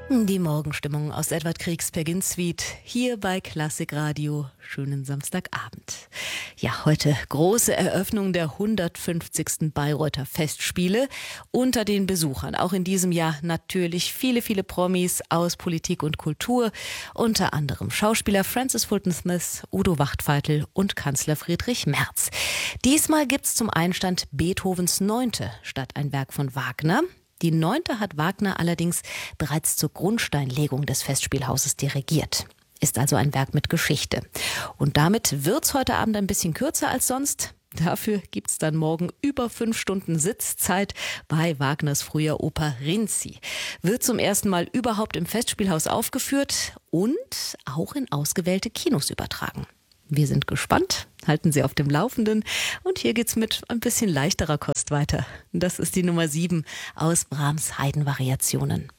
Die Morgenstimmung aus Edward Griegs Peer Gynt Suite hier bei Klassik Radio. Schönen Samstagabend. Ja, heute große Eröffnung der 150. Bayreuther Festspiele. Unter den Besuchern auch in diesem Jahr natürlich viele Promis aus Politik und Kultur. Unter anderem Schauspieler Francis Fulton Smith, Udo Wachtfeitel und Kanzler Friedrich Merz. Diesmal gibt's zum Einstand Beethovens 9. statt ein Werk von Wagner. Die 9. hat Wagner allerdings bereits zur Grundsteinlegung des Festspielhauses dirigiert. Ist also ein Werk mit Geschichte. Und damit wird's heute Abend ein bisschen kürzer als sonst. Dafür gibt's dann morgen über 5 Stunden Sitzzeit bei Wagners früher Oper Rienzi. Wird zum ersten Mal überhaupt im Festspielhaus aufgeführt und auch in ausgewählte Kinos übertragen. Wir sind gespannt, halten Sie auf dem Laufenden und hier geht's mit ein bisschen leichterer Kost weiter. Das ist die Nummer 7 aus Brahms Heidenvariationen.